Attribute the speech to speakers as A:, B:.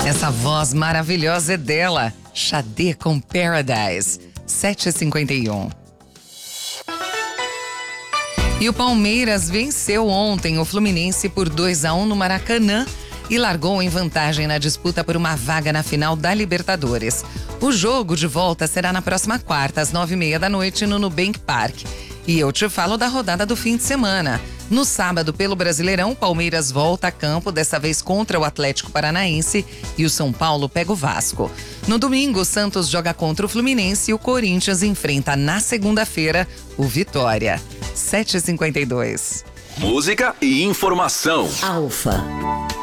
A: Essa voz maravilhosa é dela, Xadê com Paradise, 7h51. E o Palmeiras venceu ontem o Fluminense por 2-1 no Maracanã e largou em vantagem na disputa por uma vaga na final da Libertadores. O jogo de volta será na próxima quarta, às 9h30 da noite, no Nubank Park. E eu te falo da rodada do fim de semana. No sábado, pelo Brasileirão, o Palmeiras volta a campo, dessa vez contra o Atlético Paranaense, e o São Paulo pega o Vasco. No domingo, o Santos joga contra o Fluminense e o Corinthians enfrenta na segunda-feira o Vitória. 7h52.
B: Música e informação.
C: Alfa.